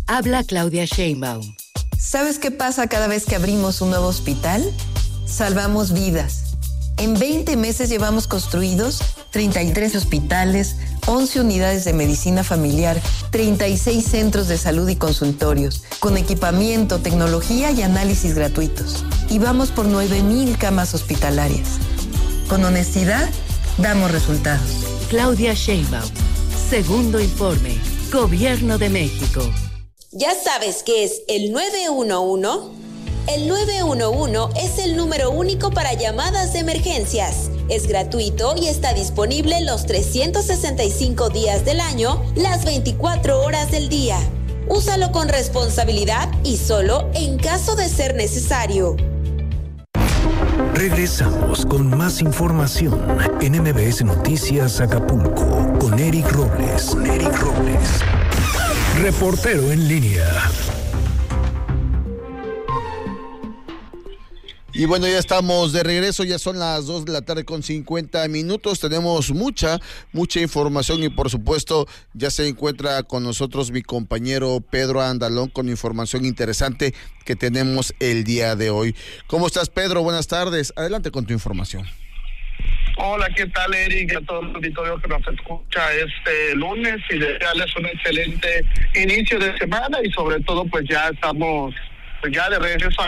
Habla Claudia Sheinbaum. ¿Sabes qué pasa cada vez que abrimos un nuevo hospital? Salvamos vidas. En 20 meses llevamos construidos 33 hospitales, 11 unidades de medicina familiar, 36 centros de salud y consultorios, con equipamiento, tecnología y análisis gratuitos. Y vamos por 9,000 camas hospitalarias. Con honestidad, damos resultados. Claudia Sheinbaum. Segundo informe. Gobierno de México. ¿Ya sabes qué es el 911? El 911 es el número único para llamadas de emergencias. Es gratuito y está disponible los 365 días del año, las 24 horas del día. Úsalo con responsabilidad y solo en caso de ser necesario. Regresamos con más información en MBS Noticias Acapulco con Eric Robles. Reportero en línea. Y bueno, ya estamos de regreso, ya son las 2 de la tarde con 50 minutos, tenemos mucha información y por supuesto ya se encuentra con nosotros mi compañero Pedro Andalón con información interesante que tenemos el día de hoy. ¿Cómo estás, Pedro? Buenas tardes, adelante con tu información. Hola, ¿qué tal, Eric? A todo el auditorio que nos escucha este lunes y desearles un excelente inicio de semana y sobre todo pues ya estamos ya de regreso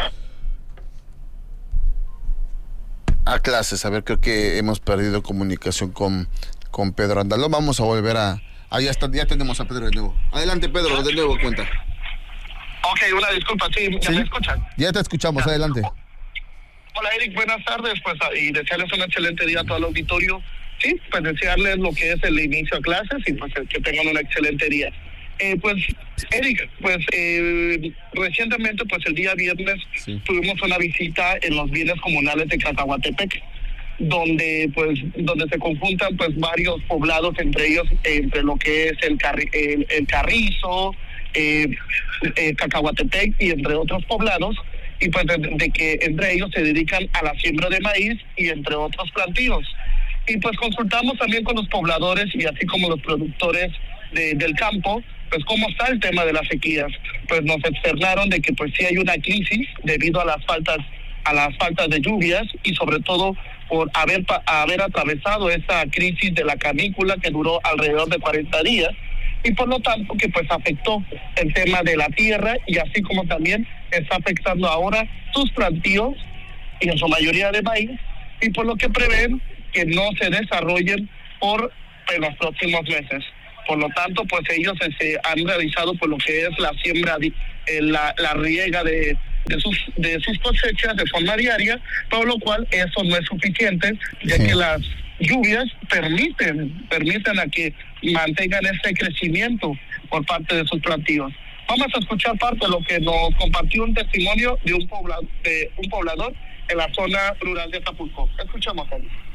a clases. A ver, creo que hemos perdido comunicación con Pedro Andalón. Vamos a volver ya tenemos a Pedro de nuevo. Adelante, Pedro, de nuevo cuenta. Ok, una disculpa, ¿sí? ¿Ya me escuchan? Ya te escuchamos, adelante. Hola, Eric, buenas tardes, pues, y desearles un excelente día a todo el auditorio. Sí, pues desearles lo que es el inicio a clases y pues que tengan un excelente día. Pues, Eric, pues recientemente, pues el día viernes tuvimos una visita en los bienes comunales de Cacahuatepec, donde se conjuntan pues varios poblados, entre ellos, entre lo que es el Carrizo, Cacahuatepec y entre otros poblados, y pues de que entre ellos se dedican a la siembra de maíz y entre otros plantíos. Y pues consultamos también con los pobladores y así como los productores del campo, pues cómo está el tema de las sequías. Pues nos externaron de que pues sí hay una crisis debido a las faltas de lluvias y sobre todo por haber atravesado esa crisis de la canícula que duró alrededor de 40 días y por lo tanto que pues afectó el tema de la tierra y así como también está afectando ahora sus plantíos y en su mayoría de maíz y por lo que prevén que no se desarrollen en los próximos meses. Por lo tanto, pues ellos han realizado pues lo que es la siembra, la riega de sus cosechas de forma diaria, por lo cual eso no es suficiente, ya que las lluvias permiten a que mantengan este crecimiento por parte de sus plantíos. Vamos a escuchar parte de lo que nos compartió un testimonio de un poblador en la zona rural de Acapulco. Escuchamos a él.